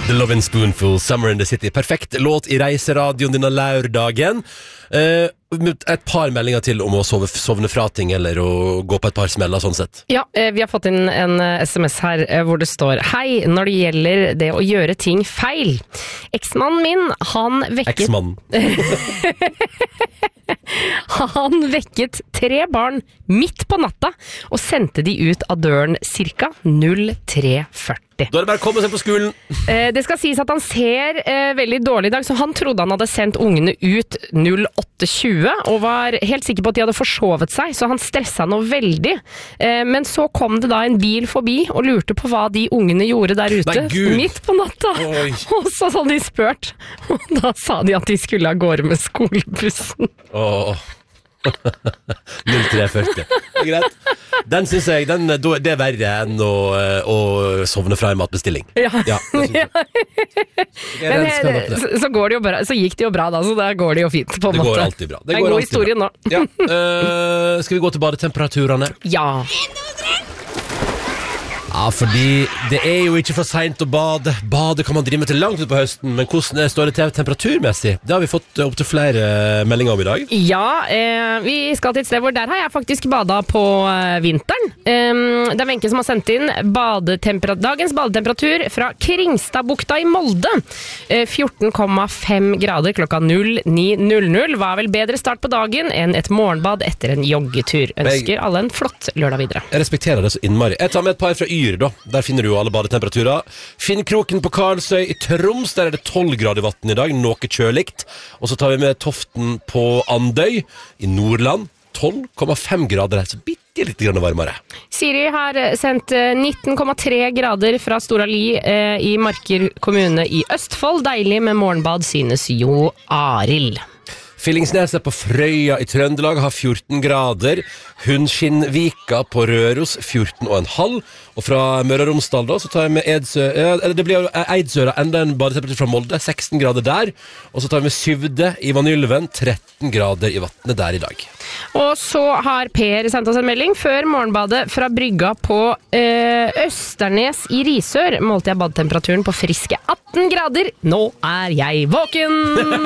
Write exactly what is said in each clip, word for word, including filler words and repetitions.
The Lovin' Spoonful, Summer in the City. Perfekt låt i reiseradioen denne lørdagen. Uh, et par meldinger til om å sove, sovne fra ting eller å gå på et par smeller sånn sett. Ja, vi har fått inn en sms her hvor det står: Hei, når det gjelder det å gjøre ting feil. Eksmannen min, han vekket... Eksmannen. Han vekket tre barn midt på natta og sendte de ut av døren cirka tre førti. Da er det bare å komme seg på skolen. Eh, det skal sies at han ser eh, veldig dårlig i dag, så han trodde han hadde sendt ungene ut åtte tjue og var helt sikker på at de hadde forsovet seg, så han stressa noe veldig. Eh, men så kom det da en bil forbi og lurte på hva de ungene gjorde der ute midt på natta. Oi. Og så hadde de spurt, og da sa de at de skulle av gårde med skolebussen. Åh. null tre førti. Det er greit. Den synes jeg, den, det er verre enn å, å sovne fra en matbestilling. Ja. Ja, ja. Men her, så, så, går det jo bra, så gikk det jo bra da, så da går det jo fint på en måte. Det går måte. alltid bra. Det, det er en god historie bra. nå. Ja. Uh, skal vi gå til badetemperaturene? Ja. Ja, fordi det er jo ikke for sent å bade. Bade kan man drive med til langt ut på høsten, men hvordan står det til temperaturmessig? Det har vi fått opp til flere meldinger om i dag. Ja, eh, vi skal til et sted hvor der har jeg faktisk badet på eh, vinteren. Eh, det er Wenche som har sendt inn badetempera- dagens badetemperatur fra Kringstadbukta i Molde. Eh, fjorten komma fem grader klokka null ni null null. Var vel bedre start på dagen enn et morgenbad etter en joggetur. Ønsker alle en flott lørdag videre. Jeg respekterer det så innmari. Jeg tar med et par fra Yr da. Der finner du jo alle badetemperaturer. Finnkroken på Karlsøy i Troms, der er det tolv grader vatten i dag, noe kjølikt. Og så tar vi med Toften på Andøy i Nordland, tolv komma fem grader, så bitte litt grann varmere. Siri har sendt nitten komma tre grader fra Storali eh, i Marker kommune i Østfold. Deilig med morgenbad, synes jo Arild. Fillingsneset på Frøya i Trøndelag har fjorten grader. Hundskinnvika på Røros fjorten komma fem. Og fra Møre og Romsdal da, så tar jeg med Edsø, ja, det blir jo Eidsøra, enda en badetemperatur fra Molde, seksten grader der. Og så tar vi med Syvde i Vanylven, tretten grader i vattnet der i dag. Og så har Per sendt oss en melding. Før morgenbadet fra brygga på eh, Østernes i Risør målte jeg badetemperaturen på friske atten grader. Nå er jeg våken!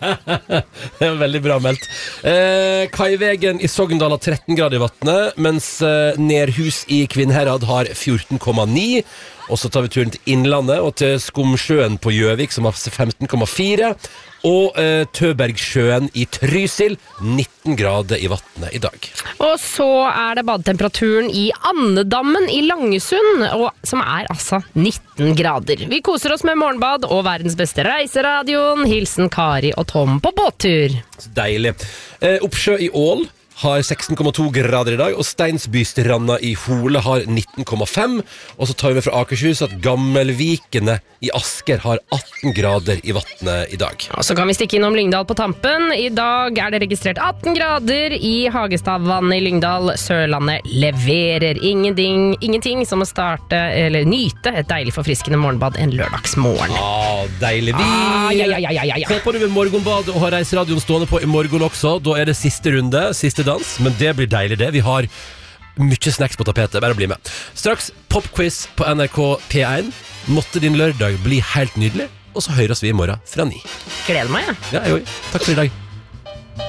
Det er veldig bra meldt. Eh, Kaivegen i Sogndal har tretten grader i vattnet, mens eh, Nerhus i Kvinnherad har fjorten komma ni. Og så tar vi turen til Innlandet og til Skomsjøen på Gjøvik, som har femten komma fire. Og eh, Tøbergsjøen i Trysil, nitten grader i vattnet i dag. Og så er det badetemperaturen i Andedammen i Langesund, og, som er altså nitten grader. Vi koser oss med morgenbad og verdens beste reiseradioen. Hilsen Kari og Tom på båttur. Deilig. Eh, Oppsjø i Ål har seksten komma to grader i dag, og Steinsbystranda i Hole har nitten komma fem. Og så tar vi med fra Akershus at Gammelvikene i Asker har atten grader i vattnet i dag. Og så kan vi stikke innom Lyngdal på tampen. I dag er det registrert atten grader i Hagestadvannet i Lyngdal. Sørlandet leverer ingenting, ingenting som å starte, eller nyte, et deilig forfriskende morgenbad en lørdagsmorgen. Ah, deilig. Vi ah, ja, ja, ja, ja, ja. håper du vil morgenbad og har reiseradioen stående på i morgen også. Da er det siste runde, siste dans, men det blir deilig det. Vi har mye snacks på tapetet, bare bli med. Straks popquiz på N R K P én. Måtte din lørdag bli helt nydelig, og så høres vi i morgen fra ni. Gleder meg, ja. Ja, jeg også. Takk for i dag.